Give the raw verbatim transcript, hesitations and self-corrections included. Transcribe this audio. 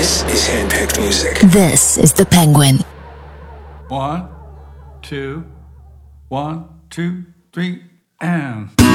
This is Handpicked Music. This is The Penguin. One, two, one, two, three, and...